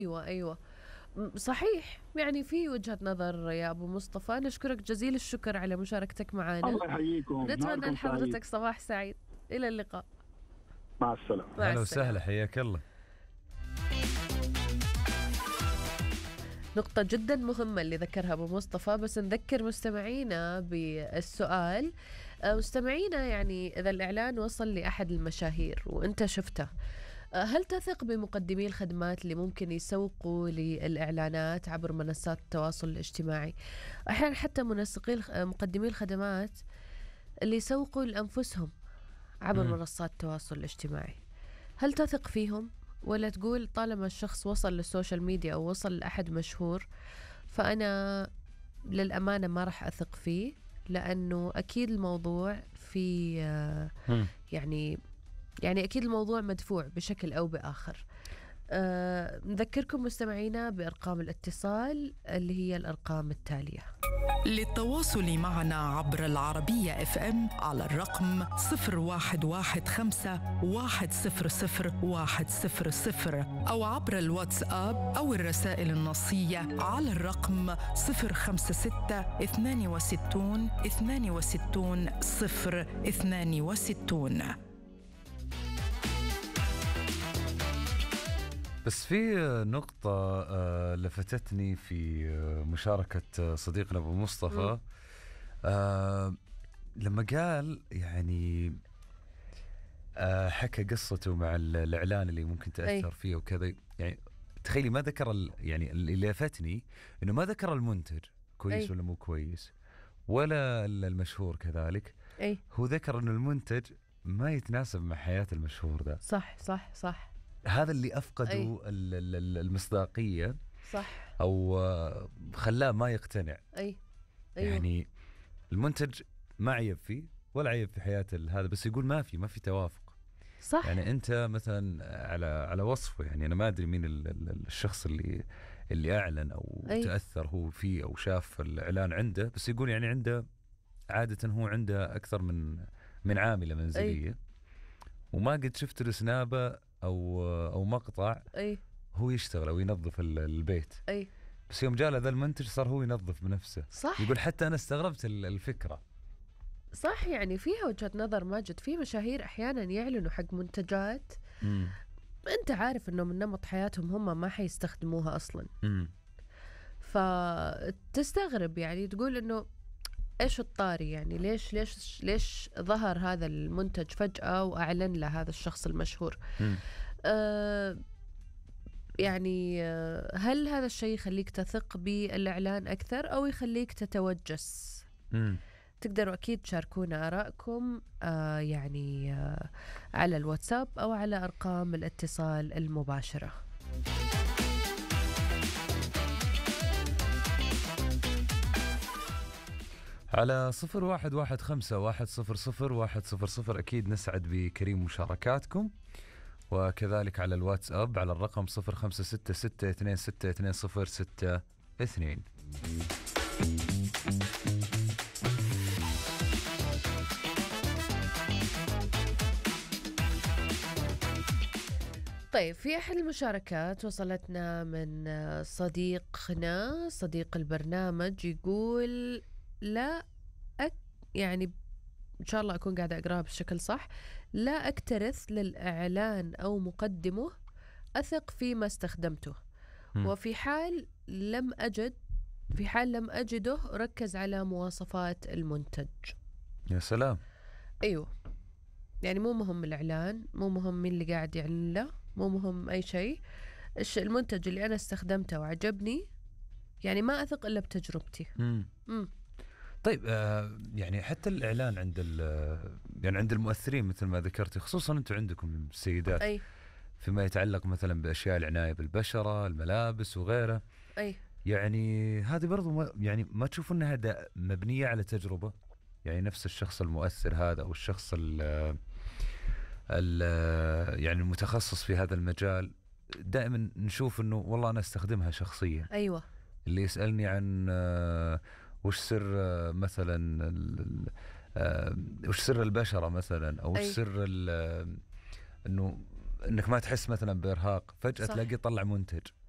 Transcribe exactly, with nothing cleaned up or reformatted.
أيوة أيوة م- صحيح، يعني في وجهة نظر يا أبو مصطفى. نشكرك جزيل الشكر على مشاركتك معنا، الله يحييكم، ونتمنى نهاركم سعيد. لحضرتك صباح سعيد. إلى اللقاء. مع السلامة. مع هلا وسهلا، السلامة. حياك الله. نقطة جدا مهمة اللي ذكرها أبو مصطفى، بس نذكر مستمعينا بالسؤال. آه، مستمعينا، يعني إذا الإعلان وصل لأحد المشاهير وأنت شفته، آه، هل تثق بمقدمي الخدمات اللي ممكن يسوقوا للإعلانات عبر منصات التواصل الاجتماعي؟ أحيانا حتى منسقي الخ- آه، مقدمي الخدمات اللي يسوقوا لأنفسهم عبر مم. منصات التواصل الاجتماعي، هل تثق فيهم؟ ولا تقول طالما الشخص وصل للسوشيال ميديا أو وصل لأحد مشهور فأنا للأمانة ما راح أثق فيه، لأنه أكيد الموضوع في آه، مم. يعني يعني أكيد الموضوع مدفوع بشكل أو بآخر. أه نذكركم مستمعينا بأرقام الاتصال اللي هي الأرقام التالية. للتواصل معنا عبر العربية اف ام على الرقم صفر واحد واحد خمسة واحد صفر صفر واحد صفر صفر، أو عبر الواتساب أو الرسائل النصية على الرقم صفر خمسة ستة اثنان وستون اثنان وستون صفر اثنان وستون. بس في نقطة آه، لفتتني في آه، مشاركة آه، صديقنا أبو مصطفى. آه، لما قال يعني آه، حكى قصته مع ال- الإعلان اللي ممكن تأثر أي. فيه وكذا. يعني تخيلي ما ذكر ال- يعني اللي لفتني إنه ما ذكر المنتج كويس أي. ولا مو كويس، ولا ال- المشهور كذلك. أي هو ذكر إنه المنتج ما يتناسب مع حياة المشهور ده. صح صح صح هذا اللي أفقده أي. ال- ال- ال- المصداقية، صح. أو آه، خلاه ما يقتنع. أي أيوة. يعني المنتج ما عيب فيه ولا عيب في حياة ال- هذا، بس يقول ما في ما في توافق. صح. يعني أنت مثلا على على وصفه، يعني أنا ما أدري مين ال- ال- الشخص اللي اللي أعلن أو أي. تأثر هو فيه أو شاف الإعلان عنده، بس يقول يعني عنده عادة هو عنده أكثر من من عاملة منزلية. أي. وما قد شفت له سنابة أو أو مقطع أي. هو يشتغل أو ينظف ال- البيت. أي. بس يوم جاء له ذا المنتج صار هو ينظف بنفسه. صح. يقول حتى أنا استغربت ال- الفكرة. صح، يعني فيها وجهة نظر ماجد. في مشاهير أحيانا يعلنوا حق منتجات مم. أنت عارف أنه من نمط حياتهم هم ما حيستخدموها أصلا، مم. فتستغرب يعني تقول أنه إيش الطاري، يعني ليش ليش ليش ظهر هذا المنتج فجأة وأعلن له هذا الشخص المشهور. مم. آه يعني آه هل هذا الشيء يخليك تثق بالإعلان أكثر أو يخليك تتوجس؟ مم. تقدروا أكيد تشاركونا آراءكم آه يعني آه على الواتساب أو على أرقام الاتصال المباشرة. على صفر واحد واحد خمسة واحد صفر صفر واحد صفر صفر أكيد نسعد بكريم مشاركاتكم، وكذلك على الواتساب على الرقم صفر خمسة ستة ستة اثنين ستة اثنين صفر ستة اثنين. طيب، في أحد المشاركات وصلتنا من صديقنا صديق البرنامج يقول لا أك يعني إن شاء الله أكون قاعدة أقرأها بالشكل صح. لا أكترث للإعلان أو مقدمه، أثق فيما استخدمته. م. وفي حال لم أجد في حال لم أجده ركز على مواصفات المنتج. يا سلام. أيوه، يعني مو مهم الإعلان، مو مهم مين اللي قاعد يعلن له، مو مهم أي شيء. إيش المنتج اللي أنا استخدمته وعجبني، يعني ما أثق إلا بتجربتي. مم. مم. طيب آه يعني حتى الإعلان عند يعني عند المؤثرين مثل ما ذكرتي، خصوصا أنتم عندكم السيدات، أي. فيما يتعلق مثلا بأشياء العناية بالبشرة، الملابس وغيره. أي. يعني هذه برضو ما يعني ما تشوف أنها مبنية على تجربة؟ يعني نفس الشخص المؤثر هذا أو الشخص ال ال يعني المتخصص في هذا المجال، دائما نشوف أنه والله أنا استخدمها شخصيا. أيوة. اللي يسألني عن وش سر مثلا وش سر البشرة مثلا، أو وش أي. سر أنه أنك ما تحس مثلا بإرهاق، فجأة صح. تلاقي طلع منتج